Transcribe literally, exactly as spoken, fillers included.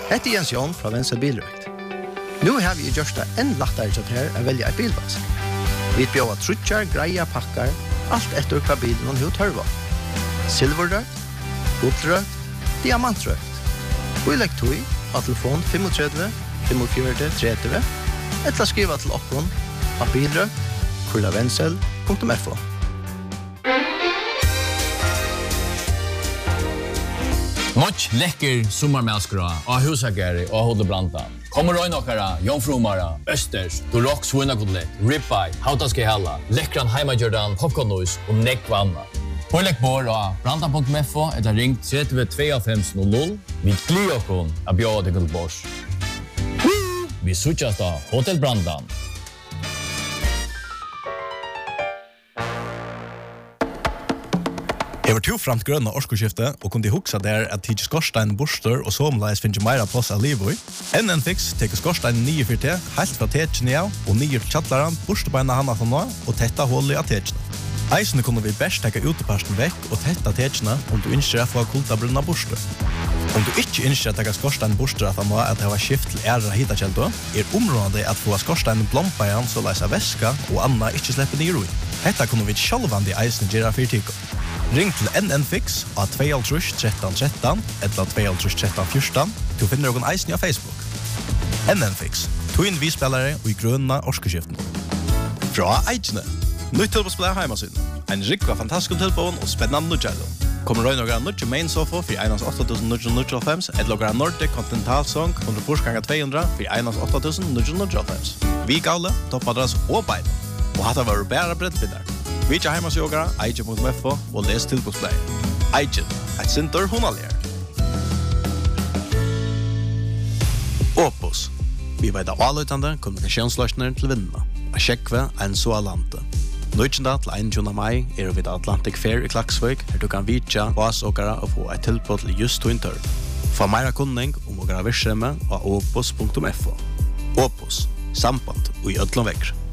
Hette Jens Jon fra Venstre Bilrøkt. Nå har vi gjort det enn lettere til her å velge en bilvask. Vi bjør trutjar, greia pakkar, alt etter hva bilen hun tørva. Silverrøkt, guldrøkt, diamantrøkt. Og i legg tog av telefon fem tre fem fire tre tre eller skriva til oppgånd av bilrøkt, kurlavensel punktum f o. Nåt läcker sommarmälskra och husagare och Hodebranta. Kommer röjna åkara, Jomfrumara, Östers, Durox, Svunagodlet, Ribeye, Hautaske Halla, Läckran Heimagjordan, Popcorn Noise och Neckvanna. På lägg bor och branta punktum f o eller ring tre två fem noll noll. Vi glir okon av bjöd till Guldbors. Vi suchas då Hotel Brandan. Jeg var to framt grønne årskoskifte og kunne huksa der at tidsi skorstein borster og somleis finnes meira plass av livet i. N N Fix teker skorstein nye for te, helt fra tekene av og nye til kjattlaran, borstebeina hana fra nå og tetta hullet av tekene. Eisene kunne vi best teka uteparsten vekk og tetta tekene om du innskjer å få kultabrunna borster. Om du ikke innskjer å teka skorstein borster at han må at det var skift til æra hitakjeldo, er området at få skorstein blompa igjen så leis av væska og anna ikke slipper nye roi. Hetta kunne vi sjálvandi eisene gjøre for tiko. Ring til N N Fix av två tre tre tre tre eller två tre tre tre fjorton. Du finner noen eisen av Facebook. N N Fix, to inn vi spillere og i grønna årskeskiften. Fra Eidjene. Nytt tilbå spiller heimasyn. En rikva fantastisk tilbå og spennende nødgjældo. Kommer røy noen nødgjældo main sofa for åtte tusen ni hundre og fem eller noen Nordic Continental Song under forsganger to hundre for åtte tusen ni hundre og fem. Vi gale, toppadras og beid. Og hatt var bæra brettbindar. Vi ikke heimasjogere, eidje punktum f o og les tilbudspleie. Eidje, et sinter hunalier. Opus. Vi vet av avløytende kommunikasjonsløsner til vinnene. A sjekve en så alante. Nøytjenda til einogtjúgunda mai er vi Atlantic Fair i Klaksvik, her du kan vitja vasåkere og få et tilbud til just to inter. Få meira kunning om å gjøre virksomhet av opus punktum f o. Opus. Samband og i ødlom vekker.